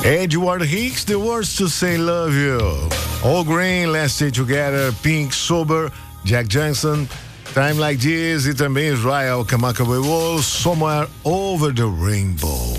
Edward Hicks, The Words to Say Love You. All Green, Let's Stay Together, Pink, Sober, Jack Johnson, Time Like This e também Israel Kamakawiwo'o, Somewhere Over the Rainbow.